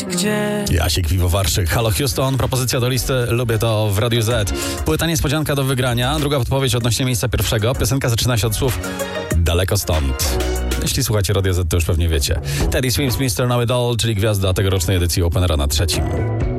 być gdzie. Jasiek Piwowarszyk. Halo Houston, propozycja do listy Lubię to w Radiu Z. Płyta niespodzianka do wygrania. Druga podpowiedź odnośnie miejsca pierwszego. Piosenka zaczyna się od słów Daleko stąd. Jeśli słuchacie Radio Z, to już pewnie wiecie. Teddy Swims, Mr. Know It All, czyli gwiazda tegorocznej edycji Openera na 3.